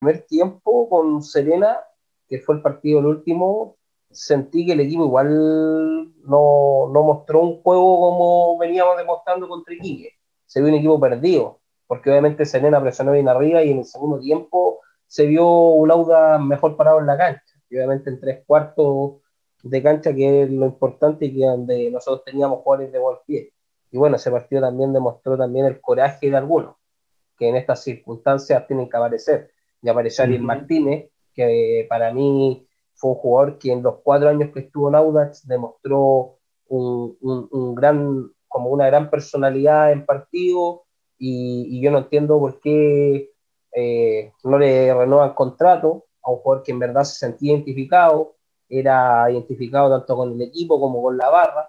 primer tiempo con Serena, que fue el partido el último, sentí que el equipo igual no mostró un juego como veníamos demostrando contra Iquique. Se vio un equipo perdido, porque obviamente Serena presionó bien arriba y en el segundo tiempo se vio un Auda mejor parado en la cancha. Y obviamente en 3/4 de cancha, que es lo importante y que donde nosotros teníamos jugadores de buen pie. Y bueno, ese partido también demostró también el coraje de algunos, que en estas circunstancias tienen que aparecer. Y apareció Ariel Ujú. Martínez, que para mí fue un jugador que en los 4 años que estuvo en Audax demostró un gran, como una gran personalidad en partido, y yo no entiendo por qué no le renuevan contrato a un jugador que en verdad se sentía identificado, era identificado tanto con el equipo como con la barra.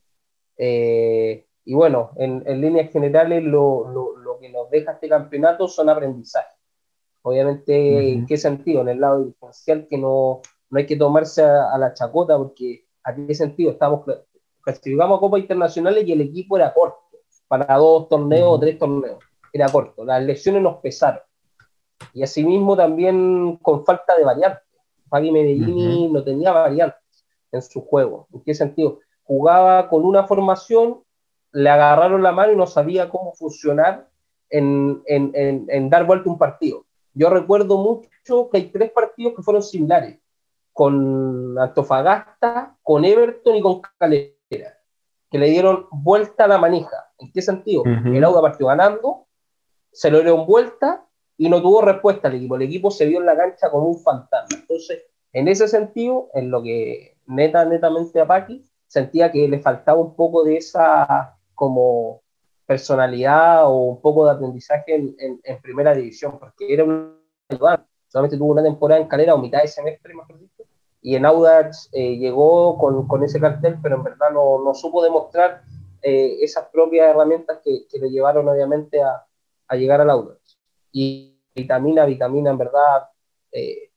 Y bueno, en líneas generales lo que nos deja este campeonato son aprendizajes. Obviamente, ¿en Ujú. qué sentido? En el lado dirigencial, que no hay que tomarse a la chacota, porque ¿a qué sentido? Clasificamos a Copas Internacionales y el equipo era corto, para 2 torneos o Ujú. 3 torneos, era corto. Las lesiones nos pesaron. Y asimismo también con falta de variantes. Fagui Ujú. Medellini no tenía variantes en su juego. ¿En qué sentido? Jugaba con una formación, le agarraron la mano y no sabía cómo funcionar en dar vuelta un partido. Yo recuerdo mucho que hay 3 partidos que fueron similares, con Antofagasta, con Everton y con Calera, que le dieron vuelta a la manija. ¿En qué sentido? El Ujú. Auda partió ganando, se lo dieron vuelta y no tuvo respuesta al equipo. El equipo se vio en la cancha como un fantasma. Entonces, en ese sentido, en lo que netamente a Paqui, sentía que le faltaba un poco de esa como personalidad o un poco de aprendizaje en primera división, porque era un ayudante. Solamente tuvo una temporada en Calera o mitad de semestre, mejor dicho, y en Audax llegó con ese cartel, pero en verdad no supo demostrar esas propias herramientas que le llevaron obviamente a llegar al Audax. Y Vitamina en verdad eh,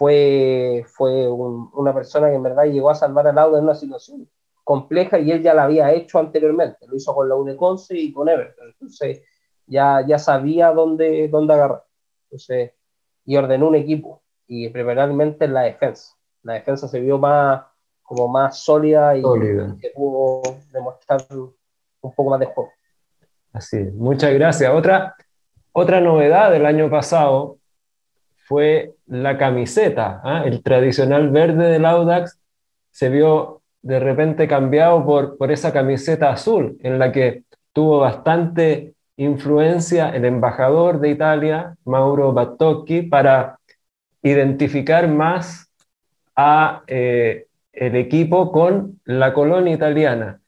fue una persona que en verdad llegó a salvar al Audax en una situación compleja, y él ya la había hecho anteriormente, lo hizo con la UNECONCE y con Everton, entonces ya sabía dónde agarrar. Entonces, y ordenó un equipo, y primeramente en la defensa se vio como más sólida, y Sólida. se pudo demostrar un poco más de juego. Así, muchas gracias. Otra novedad del año pasado fue la camiseta, ¿ah? El tradicional verde del Audax se vio de repente cambiado por esa camiseta azul, en la que tuvo bastante influencia el embajador de Italia, Mauro Battocchi, para identificar más a el equipo con la colonia italiana.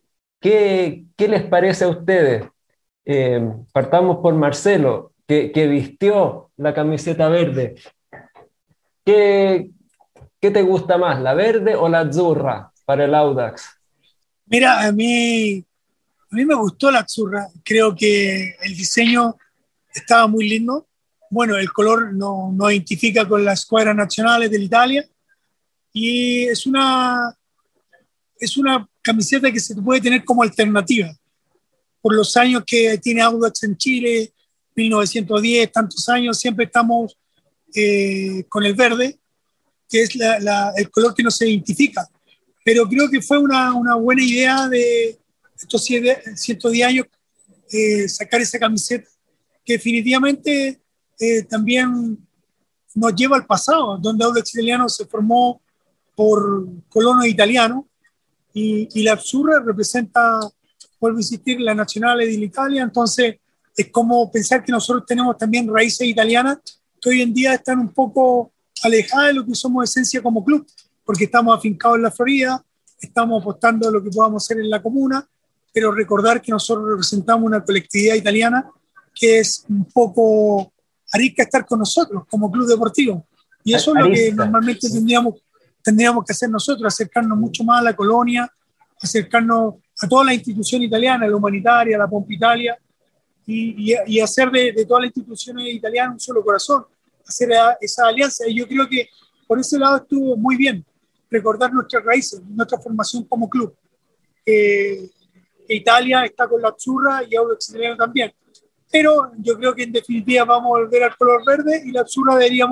¿Qué les parece a ustedes? Partamos por Marcelo, que vistió la camiseta verde. ¿Qué, qué te gusta más, la verde o la azzurra para el Audax? Mira, a mí me gustó la Azzurra. Creo que el diseño estaba muy lindo. Bueno, el color no identifica con las escuadras nacionales de Italia y es una camiseta que se puede tener como alternativa. Por los años que tiene Audax en Chile, 1910, tantos años, siempre estamos con el verde, que es el color que no se identifica. Pero creo que fue una buena idea de estos 110 años sacar esa camiseta, que definitivamente también nos lleva al pasado, donde Audax Italiano se formó por colonos italianos y la Azzurra representa, vuelvo a insistir, la nacional de Italia. Entonces es como pensar que nosotros tenemos también raíces italianas que hoy en día están un poco alejadas de lo que somos esencia como club, porque estamos afincados en la Florida, estamos apostando a lo que podamos hacer en la comuna, pero recordar que nosotros representamos una colectividad italiana que es un poco arisca estar con nosotros como club deportivo. Y eso es lo que Arisca. normalmente tendríamos que hacer nosotros, acercarnos mucho más a la colonia, acercarnos a toda la institución italiana, la humanitaria, la Pompa Italia, y hacer de todas las instituciones italianas un solo corazón, hacer esa alianza. Y yo creo que por ese lado estuvo muy bien, recordar nuestras raíces, nuestra formación como club. Que Italia está con la Azzurra y Audax Italiano también. pero yo creo que en definitiva vamos a volver al color verde y la Azzurra deberíamos